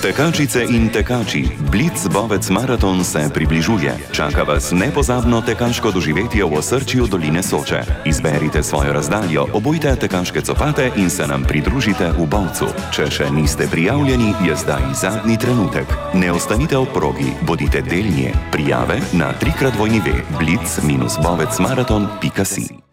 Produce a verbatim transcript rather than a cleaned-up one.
Tekačice in tekači, Blic Bovec Maraton se približuje. Čaka vas nepozabno tekaško doživetje v osrčju doline Soče. Izberite svojo razdaljo, obujte tekaške copate in se nam pridružite v Bovcu. Če še niste prijavljeni, je zdaj zadnji trenutek. Ne ostanite ob progi, bodite del nje. Prijave na tri krat dvojni ve blic dash bovec maraton pika si.